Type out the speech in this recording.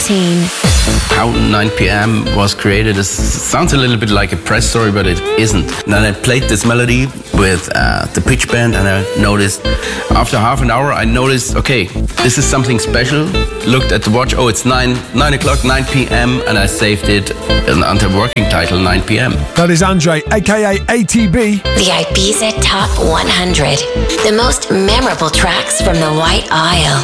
13. How 9 p.m. was created sounds a little bit like a press story, but it isn't. And then I played this melody with the pitch band, and I noticed after half an hour, okay, this is something special. Looked at the watch, it's 9 o'clock, 9 p.m., and I saved it under working title 9 p.m. That is Andre, aka ATB. The Ibiza Top 100. The most memorable tracks from the White Isle.